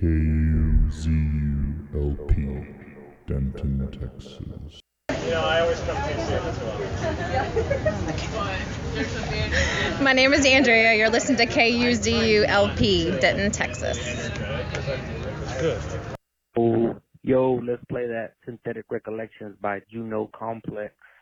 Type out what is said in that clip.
KUZULP, Denton, Texas. I always come too soon as well. My name is Andrea. You're listening to KUZULP, Denton, Texas. Good. Yo, let's play that Synthetic Recollections by Juno Complex.